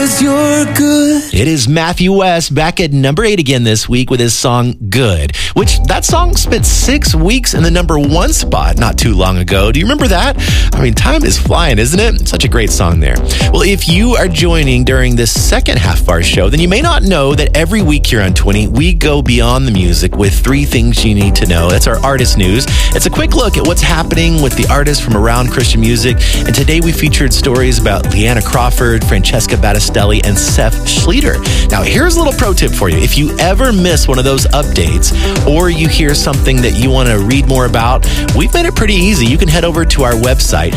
'cause you're good. It is Matthew West back at number 8 again this week with his song Good, which that song spent 6 weeks in the number 1 spot not too long ago. Do you remember that? I mean, time is flying, isn't it? Such a great song there. Well, if you are joining during this second half of our show, then you may not know that every week here on 20, we go beyond the music with 3 things you need to know. That's our artist news. It's a quick look at what's happening with the artists from around Christian music. And today we featured stories about Leanna Crawford, Francesca Battistelli, and Seth Schleter. Now, here's a little pro tip for you. If you ever miss one of those updates or you hear something that you want to read more about, we've made it pretty easy. You can head over to our website,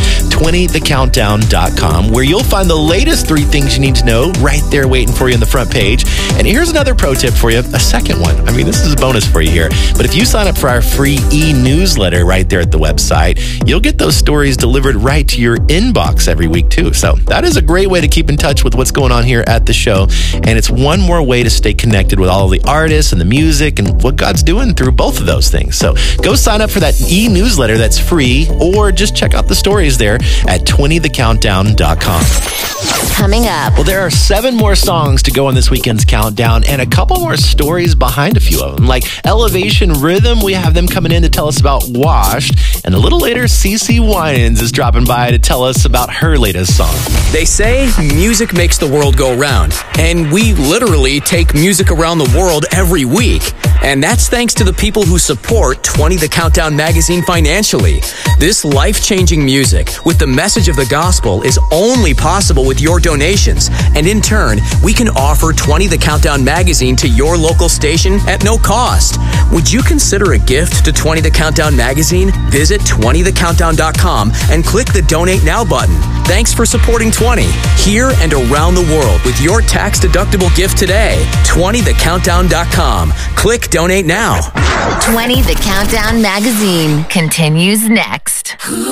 20thecountdown.com, where you'll find the latest 3 things you need to know right there waiting for you on the front page. And here's another pro tip for you, a second one. I mean, this is a bonus for you here. But if you sign up for our free e-newsletter right there at the website, you'll get those stories delivered right to your inbox every week too. So that is a great way to keep in touch with what's going on here at the show. And it's one more way to stay connected with all of the artists and the music and what God's doing through both of those things. So go sign up for that e-newsletter that's free, or just check out the stories there at 20thecountdown.com. Coming up. Well, there are 7 more songs to go on this weekend's countdown and a couple more stories behind a few of them. Like Elevation Rhythm, we have them coming in to tell us about Washed. And a little later, CeCe Winans is dropping by to tell us about her latest song. They say music makes the world go round, and we literally take music around the world every week. And that's thanks to the people who support 20 The Countdown magazine financially. This life-changing music with the message of the gospel is only possible with your donations. And in turn, we can offer 20 The Countdown magazine to your local station at no cost. Would you consider a gift to 20 The Countdown magazine? Visit 20thecountdown.com and click the Donate Now button. Thanks for supporting 20 here and around the world with your tax-deductible gift today. 20thecountdown.com. Click Donate Now. 20 The Countdown magazine continues next.